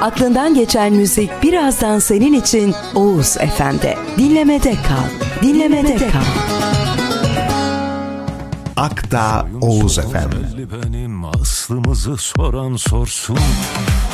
Aklından geçen müzik birazdan senin için Oğuz FM'de. Dinlemede kal. Dinlemede kal. Akta Oğuz FM. Benim aslımızı soran sorsun.